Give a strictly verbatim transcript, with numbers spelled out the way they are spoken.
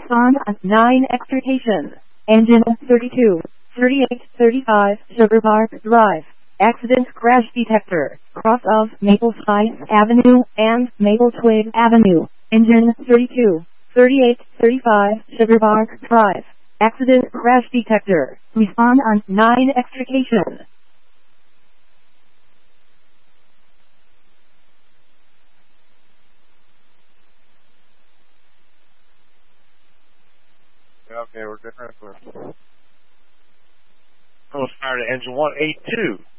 Respond on nine extrication. Engine thirty-two, thirty-eight, thirty-five, Sugar Park Drive. Accident crash detector. Cross of Maple Heights Avenue and Maple Twig Avenue. Engine thirty-two, thirty-eight, thirty-five, Sugar Park Drive. Accident crash detector. Respond on nine extrication. Okay, we're good. I'm going to fire to engine one eighty-two.